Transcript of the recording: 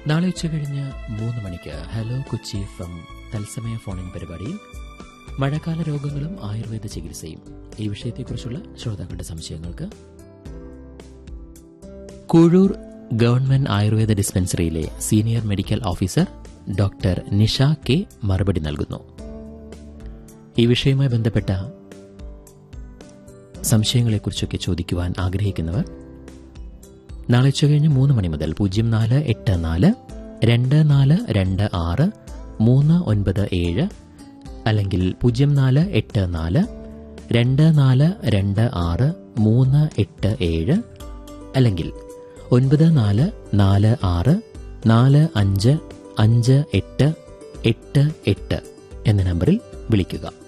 നാളെ ഉച്ചകഴിഞ്ഞ് 3 മണിക്ക് ഹലോ കൊച്ചി FM തത്സമയ ഫോണിൻ പരിപാടിയിൽ മഴക്കാല രോഗങ്ങളും ആയുർവേദ ചികിത്സയും ഈ വിഷയത്തെക്കുറിച്ചുള്ള ശ്രോതാക്കളുടെ സംശയങ്ങൾക്ക് Koozhoor government Ayurveda ഡിസ്പെൻസറിയിലെ senior medical officer doctor Nisha K മറുപടി നൽകുന്നു. ഈ വിഷയവുമായി ബന്ധപ്പെട്ട സംശയങ്ങളെക്കുറിച്ചൊക്കെ ചോദിക്കുവാൻ ആഗ്രഹിക്കുന്നവർ നാളെ ഉച്ചകഴിഞ്ഞ് 3 മണി മുതൽ 0484 2426 397 അല്ലെങ്കിൽ 0484 2426 387 അല്ലെങ്കിൽ 9446 455888 എന്ന നമ്പറിൽ വിളിക്കുക.